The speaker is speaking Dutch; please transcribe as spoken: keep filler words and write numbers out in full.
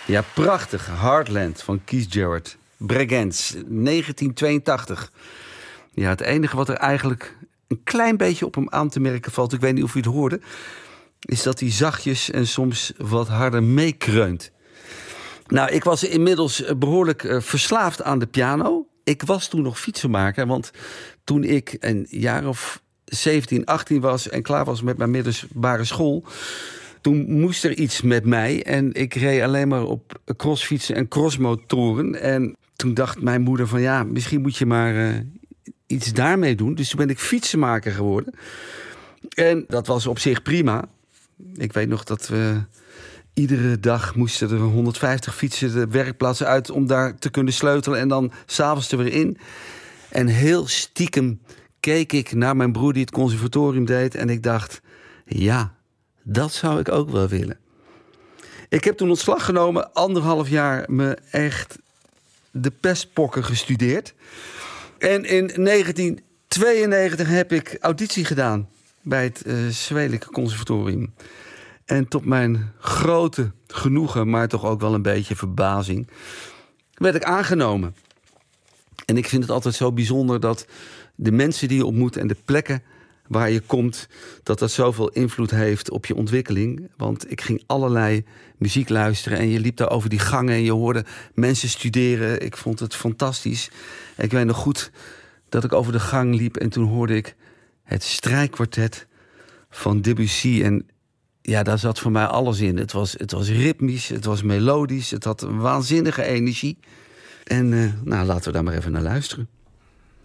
Ja, prachtig. Heartland van Keith Jarrett. Bregenz, negentien tweeëntachtig. Ja, het enige wat er eigenlijk een klein beetje op hem aan te merken valt... ik weet niet of u het hoorde... is dat hij zachtjes en soms wat harder meekreunt. Nou, ik was inmiddels behoorlijk uh, verslaafd aan de piano. Ik was toen nog fietsenmaker, want toen ik een jaar of zeventien, achttien was... en klaar was met mijn middelbare school... toen moest er iets met mij en ik reed alleen maar op crossfietsen en crossmotoren. En toen dacht mijn moeder van ja, misschien moet je maar uh, iets daarmee doen. Dus toen ben ik fietsenmaker geworden. En dat was op zich prima. Ik weet nog dat we iedere dag moesten er honderdvijftig fietsen de werkplaatsen uit... om daar te kunnen sleutelen en dan 's avonds er weer in. En heel stiekem keek ik naar mijn broer die het conservatorium deed... en ik dacht, ja, dat zou ik ook wel willen. Ik heb toen ontslag genomen, anderhalf jaar me echt de pestpokken gestudeerd. En in negentien tweeënnegentig heb ik auditie gedaan bij het uh, Zwedelijke Conservatorium. En tot mijn grote genoegen, maar toch ook wel een beetje verbazing, werd ik aangenomen. En ik vind het altijd zo bijzonder dat de mensen die je ontmoet en de plekken waar je komt, dat dat zoveel invloed heeft op je ontwikkeling. Want ik ging allerlei muziek luisteren en je liep daar over die gangen en je hoorde mensen studeren. Ik vond het fantastisch. En ik weet nog goed dat ik over de gang liep en toen hoorde ik het strijkkwartet van Debussy. En ja, daar zat voor mij alles in. Het was, het was ritmisch, het was melodisch, het had een waanzinnige energie. En uh, nou, laten we daar maar even naar luisteren.